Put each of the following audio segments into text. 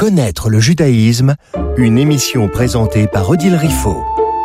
Connaître le judaïsme, une émission présentée par Odile Riffaut.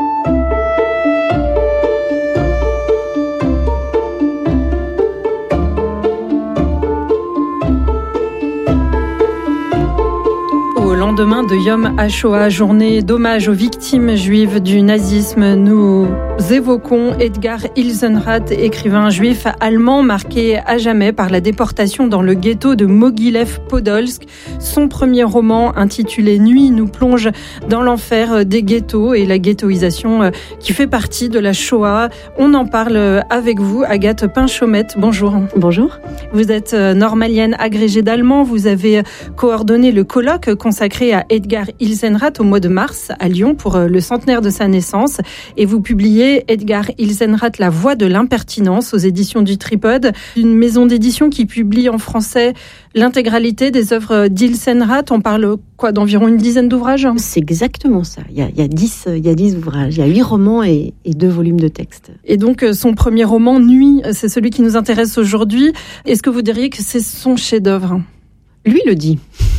Au lendemain de Yom HaShoah, journée d'hommage aux victimes juives du nazisme, nous évoquons Edgar Ilsenrath, écrivain juif allemand marqué à jamais par la déportation dans le ghetto de Mogilev-Podolsk. Son premier roman, intitulé Nuit, nous plonge dans l'enfer des ghettos et la ghettoisation qui fait partie de la Shoah. On en parle avec vous, Agathe Pinchomette. Bonjour. Bonjour. Vous êtes normalienne agrégée d'allemand. Vous avez coordonné le colloque consacré à Edgar Ilsenrath au mois de mars à Lyon pour le centenaire de sa naissance. Et vous publiez Edgar Ilsenrath, La voix de l'impertinence aux éditions du Tripode, une maison d'édition qui publie en français l'intégralité des œuvres d'Ilsenrath. On parle d'environ une dizaine d'ouvrages? C'est exactement ça. Il y a 10 ouvrages. Il y a 8 romans et 2 volumes de textes. Et donc, son premier roman, Nuit, c'est celui qui nous intéresse aujourd'hui. Est-ce que vous diriez que c'est son chef-d'œuvre? Lui le dit.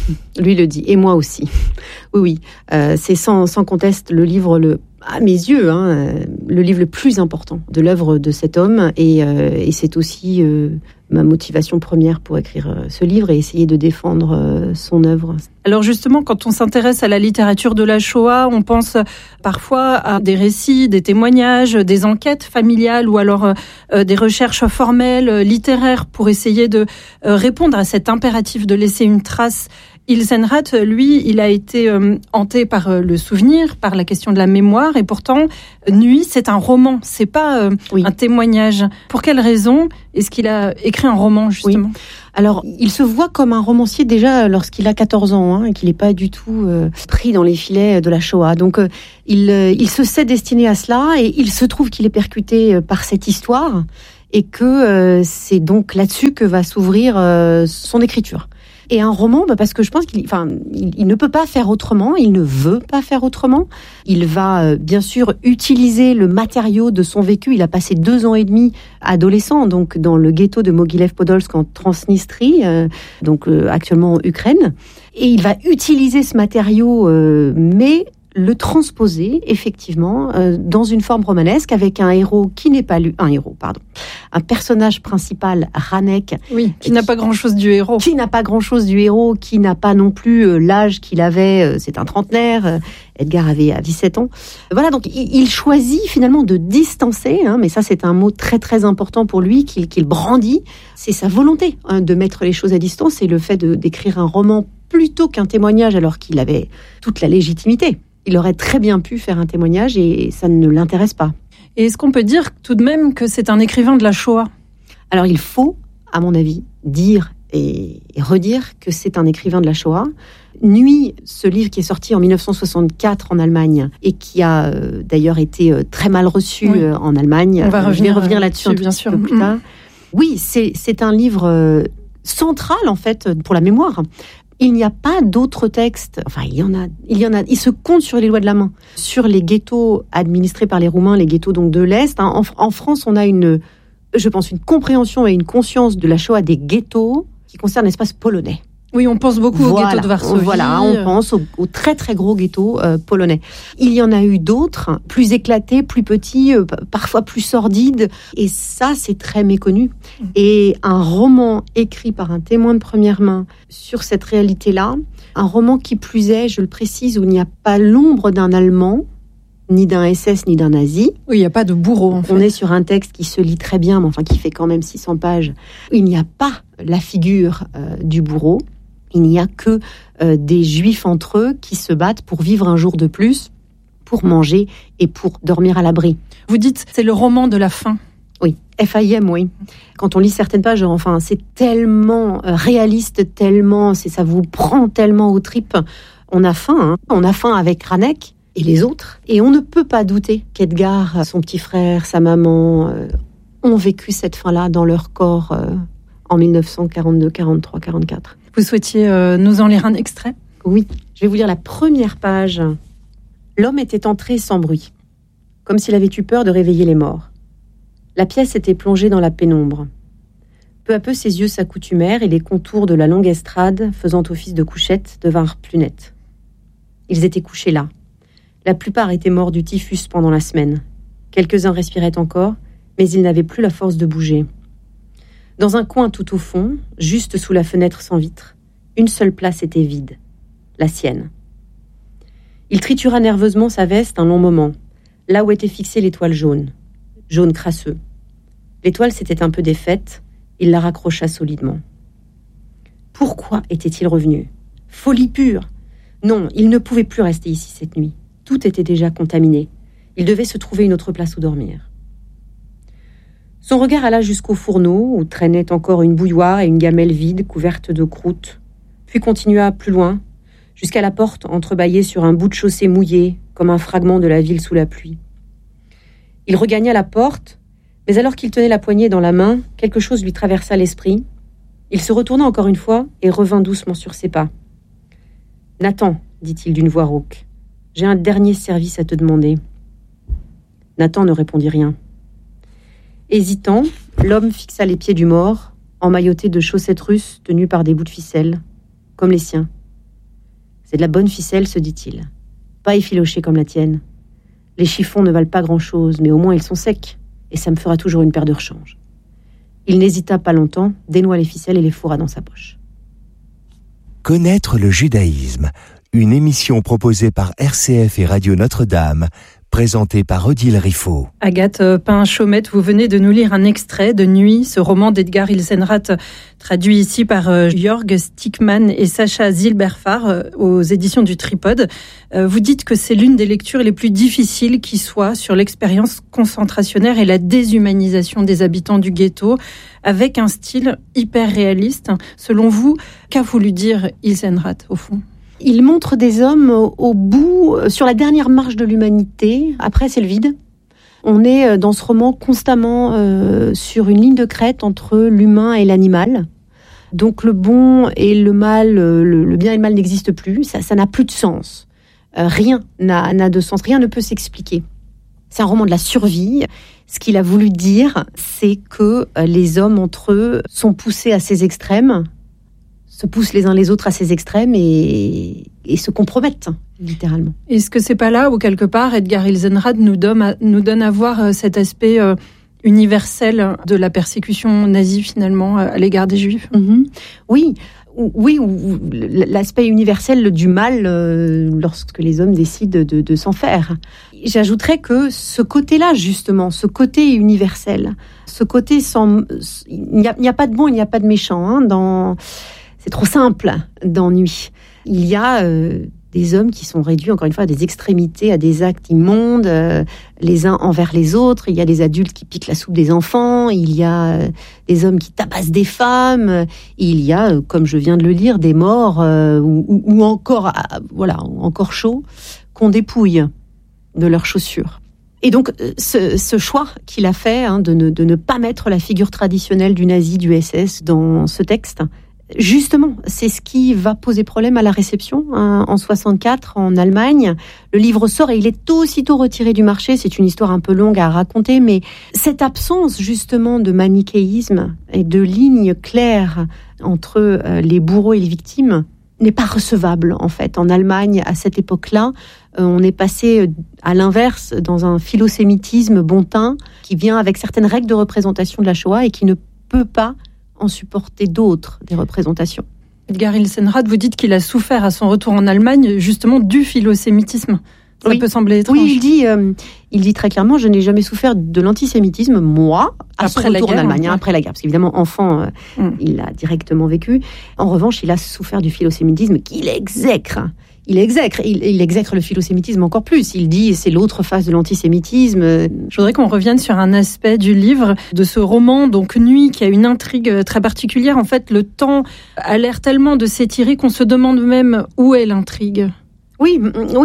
Et moi aussi. Oui. C'est sans conteste le livre, à mes yeux, le livre le plus important de l'œuvre de cet homme. Et c'est aussi ma motivation première pour écrire ce livre et essayer de défendre son œuvre. Alors justement, quand on s'intéresse à la littérature de la Shoah, on pense parfois à des récits, des témoignages, des enquêtes familiales ou alors des recherches formelles, littéraires pour essayer de répondre à cet impératif de laisser une trace. Ilsenrath, lui, il a été hanté par le souvenir, par la question de la mémoire, et pourtant, Nuit, c'est un roman, c'est pas un témoignage. Pour quelle raison est-ce qu'il a écrit un roman, justement? Oui. Alors, il se voit comme un romancier déjà lorsqu'il a 14 ans, et qu'il n'est pas du tout pris dans les filets de la Shoah. Donc, il se sait destiné à cela, et il se trouve qu'il est percuté par cette histoire, et que c'est donc là-dessus que va s'ouvrir son écriture. Et un roman, parce que je pense qu'il ne peut pas faire autrement, il ne veut pas faire autrement. Il va bien sûr utiliser le matériau de son vécu. Il a passé 2 ans et demi adolescent, donc dans le ghetto de Mogilev-Podolsk en Transnistrie, actuellement en Ukraine. Et il va utiliser ce matériau, mais le transposer effectivement dans une forme romanesque avec un personnage principal, Ranek, qui n'a pas grand-chose du héros, qui n'a pas non plus l'âge qu'il avait, c'est un trentenaire, Edgar avait 17 ans. Voilà, donc il choisit finalement de distancer, mais ça c'est un mot très très important pour lui qu'il brandit, c'est sa volonté de mettre les choses à distance et le fait d'écrire un roman plutôt qu'un témoignage alors qu'il avait toute la légitimité. Il aurait très bien pu faire un témoignage et ça ne l'intéresse pas. Et est-ce qu'on peut dire tout de même que c'est un écrivain de la Shoah? Alors il faut, à mon avis, dire et redire que c'est un écrivain de la Shoah. Nuit, ce livre qui est sorti en 1964 en Allemagne et qui a d'ailleurs été très mal reçu en Allemagne. On va revenir là-dessus un bien sûr. Peu plus tard. Oui, c'est un livre central en fait pour la mémoire. Il n'y a pas d'autres textes, il y en a, ils se comptent sur les doigts de la main. Sur les ghettos administrés par les Roumains, les ghettos donc de l'Est, en France, on a une compréhension et une conscience de la Shoah des ghettos qui concerne l'espace polonais. Oui, on pense beaucoup au ghetto de Varsovie. Voilà, on pense au très très gros ghetto polonais. Il y en a eu d'autres, plus éclatés, plus petits, parfois plus sordides. Et ça, c'est très méconnu. Et un roman écrit par un témoin de première main sur cette réalité-là, un roman qui plus est, je le précise, où il n'y a pas l'ombre d'un Allemand, ni d'un SS, ni d'un nazi. Oui, il n'y a pas de bourreau, en fait. On est sur un texte qui se lit très bien, mais qui fait quand même 600 pages. Il n'y a pas la figure du bourreau. Il n'y a que des juifs entre eux qui se battent pour vivre un jour de plus, pour manger et pour dormir à l'abri. Vous dites, c'est le roman de la faim. Oui, F.I.M., oui. Quand on lit certaines pages, c'est tellement réaliste, ça vous prend tellement aux tripes. On a faim, on a faim avec Ranek et les autres. Et on ne peut pas douter qu'Edgar, son petit frère, sa maman, ont vécu cette faim-là dans leur corps en 1942, 43, 44. Vous souhaitiez nous en lire un extrait? Oui, je vais vous lire la première page. L'homme était entré sans bruit, comme s'il avait eu peur de réveiller les morts. La pièce était plongée dans la pénombre. Peu à peu, ses yeux s'accoutumèrent et les contours de la longue estrade, faisant office de couchette, devinrent plus nets. Ils étaient couchés là. La plupart étaient morts du typhus pendant la semaine. Quelques-uns respiraient encore, mais ils n'avaient plus la force de bouger. Dans un coin tout au fond, juste sous la fenêtre sans vitre, une seule place était vide, la sienne. Il tritura nerveusement sa veste un long moment, là où était fixée l'étoile jaune crasseux. L'étoile s'était un peu défaite, il la raccrocha solidement. Pourquoi était-il revenu ? Folie pure ! Non, il ne pouvait plus rester ici cette nuit. Tout était déjà contaminé. Il devait se trouver une autre place où dormir. Son regard alla jusqu'au fourneau, où traînaient encore une bouilloire et une gamelle vide couverte de croûte, puis continua plus loin, jusqu'à la porte entrebâillée sur un bout de chaussée mouillé, comme un fragment de la ville sous la pluie. Il regagna la porte, mais alors qu'il tenait la poignée dans la main, quelque chose lui traversa l'esprit. Il se retourna encore une fois et revint doucement sur ses pas. « Nathan, dit-il d'une voix rauque, j'ai un dernier service à te demander. » Nathan ne répondit rien. Hésitant, l'homme fixa les pieds du mort, emmailloté de chaussettes russes tenues par des bouts de ficelle, comme les siens. « C'est de la bonne ficelle, se dit-il. Pas effilochée comme la tienne. Les chiffons ne valent pas grand-chose, mais au moins ils sont secs, et ça me fera toujours une paire de rechange. » Il n'hésita pas longtemps, dénoua les ficelles et les fourra dans sa poche. Connaître le judaïsme, une émission proposée par RCF et Radio Notre-Dame, présentée par Odile Riffaut. Agathe Pain-Chaumette, vous venez de nous lire un extrait de Nuit, ce roman d'Edgar Ilsenrath, traduit ici par Jörg Stickmann et Sacha Zilberfarb aux éditions du Tripode. Vous dites que c'est l'une des lectures les plus difficiles qui soit sur l'expérience concentrationnaire et la déshumanisation des habitants du ghetto, avec un style hyper réaliste. Selon vous, qu'a voulu dire Ilsenrath au fond ? Il montre des hommes au bout, sur la dernière marche de l'humanité. Après, c'est le vide. On est dans ce roman constamment sur une ligne de crête entre l'humain et l'animal. Donc le bon et le mal, le bien et le mal n'existent plus. Ça n'a plus de sens. Rien n'a de sens. Rien ne peut s'expliquer. C'est un roman de la survie. Ce qu'il a voulu dire, c'est que les hommes entre eux sont poussés à ces extrêmes, se poussent les uns les autres à ces extrêmes et se compromettent, littéralement. Est-ce que c'est pas là où, quelque part, Edgar Ilsenrath nous donne à voir cet aspect universel de la persécution nazie, finalement, à l'égard des Juifs ? Oui, l'aspect universel du mal lorsque les hommes décident de s'en faire. J'ajouterais que ce côté-là, justement, ce côté universel, ce côté il n'y a pas de bon, il n'y a pas de méchant, c'est trop simple dans Nuit. Il y a des hommes qui sont réduits, encore une fois, à des extrémités, à des actes immondes, les uns envers les autres. Il y a des adultes qui piquent la soupe des enfants. Il y a des hommes qui tabassent des femmes. Il y a, comme je viens de le lire, des morts ou encore chauds, qu'on dépouille de leurs chaussures. Et donc, ce choix qu'il a fait de ne pas mettre la figure traditionnelle du nazi, du SS dans ce texte, justement, c'est ce qui va poser problème à la réception. En 64, en Allemagne, le livre sort et il est aussitôt retiré du marché. C'est une histoire un peu longue à raconter, mais cette absence justement de manichéisme et de ligne claire entre les bourreaux et les victimes n'est pas recevable, en fait. En Allemagne, à cette époque-là, on est passé à l'inverse, dans un philosémitisme bontain qui vient avec certaines règles de représentation de la Shoah et qui ne peut pas en supporter d'autres, des représentations. Edgar Ilsenrath, vous dites qu'il a souffert à son retour en Allemagne, justement, du philosémitisme. Ça peut sembler étrange. Oui, il dit très clairement, je n'ai jamais souffert de l'antisémitisme, moi, après son retour en Allemagne, après la guerre. Parce qu'évidemment, enfant, il l'a directement vécu. En revanche, il a souffert du philosémitisme qu'il exècre. Il exècre le philosémitisme encore plus. Il dit c'est l'autre face de l'antisémitisme. Je voudrais qu'on revienne sur un aspect du livre, de ce roman, donc Nuit, qui a une intrigue très particulière. En fait, le temps a l'air tellement de s'étirer qu'on se demande même où est l'intrigue. Oui.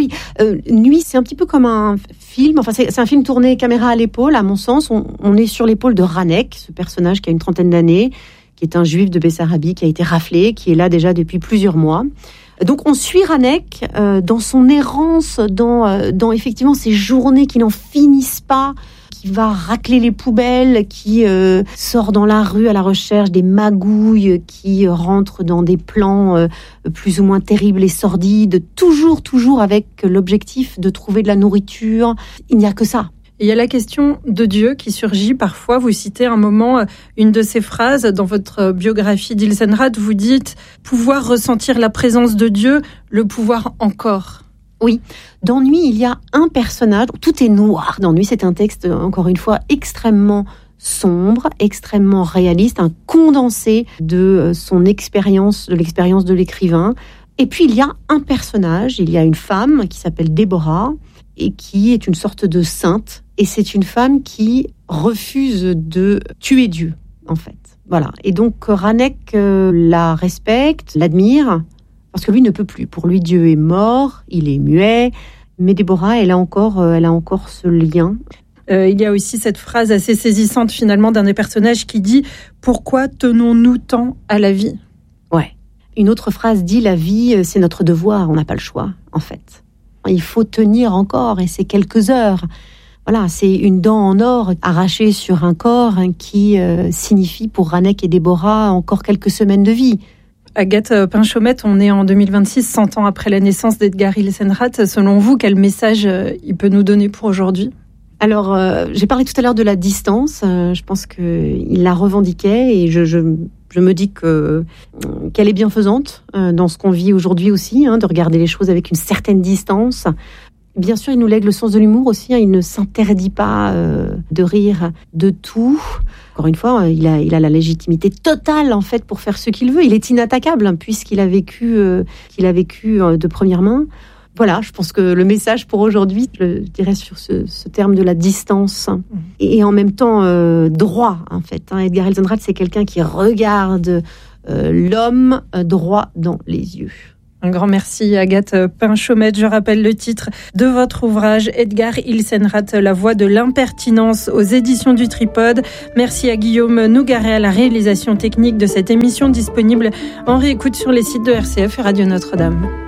Nuit, c'est un petit peu comme un film. Enfin, c'est un film tourné caméra à l'épaule, à mon sens. On est sur l'épaule de Ranek, ce personnage qui a une trentaine d'années, qui est un juif de Bessarabie, qui a été raflé, qui est là déjà depuis plusieurs mois. Donc on suit Ranek dans son errance, dans effectivement ces journées qui n'en finissent pas, qui qui va racler les poubelles, qui sort dans la rue à la recherche des magouilles, qui rentre dans des plans plus ou moins terribles et sordides, toujours avec l'objectif de trouver de la nourriture. Il n'y a que ça. Il y a la question de Dieu qui surgit parfois. Vous citez un moment une de ces phrases dans votre biographie d'Ilsenrath. Vous dites « pouvoir ressentir la présence de Dieu, le pouvoir encore ». Oui, dans Nuit, il y a un personnage, tout est noir dans Nuit, c'est un texte, encore une fois, extrêmement sombre, extrêmement réaliste, un condensé de son expérience, de l'expérience de l'écrivain. Et puis, il y a un personnage, il y a une femme qui s'appelle Déborah, et qui est une sorte de sainte, et c'est une femme qui refuse de tuer Dieu, en fait. Voilà, et donc Ranec la respecte, l'admire, parce que lui ne peut plus. Pour lui, Dieu est mort, il est muet, mais Déborah, elle a encore ce lien. Il y a aussi cette phrase assez saisissante finalement d'un des personnages qui dit « Pourquoi tenons-nous tant à la vie ?» Ouais. Une autre phrase dit « La vie, c'est notre devoir, on n'a pas le choix, en fait. Il faut tenir encore, et c'est quelques heures. » Voilà, c'est une dent en or arrachée sur un corps qui signifie pour Ranec et Déborah encore quelques semaines de vie. Agathe Pinchomette, on est en 2026, 100 ans après la naissance d'Edgar Ilsenrath. Selon vous, quel message il peut nous donner pour aujourd'hui ? Alors, j'ai parlé tout à l'heure de la distance. Je pense qu'il la revendiquait et je me dis qu'elle est bienfaisante dans ce qu'on vit aujourd'hui aussi, de regarder les choses avec une certaine distance. Bien sûr, il nous lègue le sens de l'humour aussi. Il ne s'interdit pas de rire de tout. Encore une fois, il a la légitimité totale en fait pour faire ce qu'il veut. Il est inattaquable puisqu'il a vécu de première main. Voilà, je pense que le message pour aujourd'hui, je dirais sur ce terme de la distance et en même temps droit en fait. Edgar Ilsenrath, c'est quelqu'un qui regarde l'homme droit dans les yeux. Un grand merci Agathe Pinchomette. Je rappelle le titre de votre ouvrage Edgar Ilsenrath, La voix de l'impertinence aux éditions du Tripode. Merci à Guillaume Nougaret à la réalisation technique de cette émission disponible en réécoute sur les sites de RCF et Radio Notre-Dame.